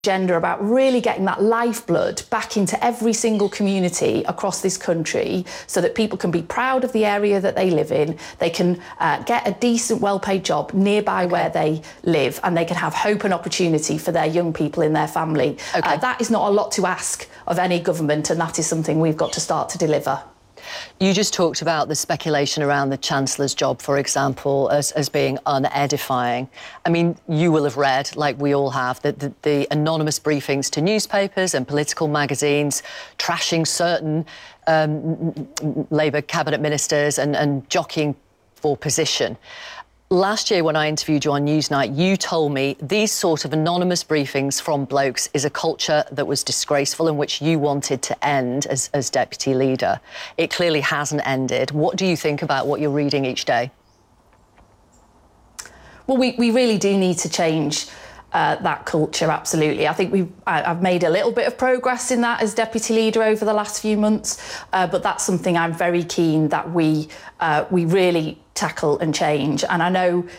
agenda about really getting that lifeblood back into every single community across this country so that people can be proud of the area that they live in, they can get a decent, well-paid job nearby where they live, and they can have hope and opportunity for their young people in their family. That is not a lot to ask of any government, and that is something we've got to start to deliver. You just talked about the speculation around the Chancellor's job, for example, as being unedifying. I mean, you will have read, like we all have, that the anonymous briefings to newspapers and political magazines trashing certain Labour cabinet ministers and jockeying for position. Last year, when I interviewed you on Newsnight, you told me these sort of anonymous briefings from blokes is a culture that was disgraceful and which you wanted to end as deputy leader. It clearly hasn't ended. What do you think about what you're reading each day? Well, we really do need to change that culture, absolutely. I think I've made a little bit of progress in that as deputy leader over the last few months, but that's something I'm very keen that we really tackle and change. And I know